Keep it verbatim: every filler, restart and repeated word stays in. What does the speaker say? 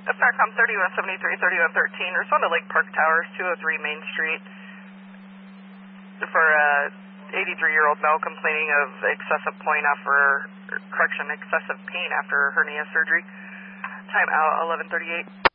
Farcom thirty-one seventy-three, thirty-one thirteen, respond to Lake Park Towers, two oh three Main Street, for a eighty-three-year-old male complaining of excessive pain after, correction, excessive pain after hernia surgery. Time out eleven thirty-eight.